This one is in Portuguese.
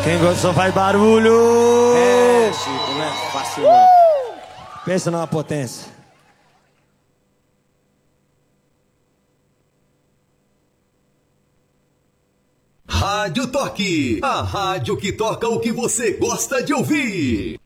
Quem gostou faz barulho! É, Chico, não é fácil não. Pensa numa potência. Rádio Toque, a rádio que toca o que você gosta de ouvir.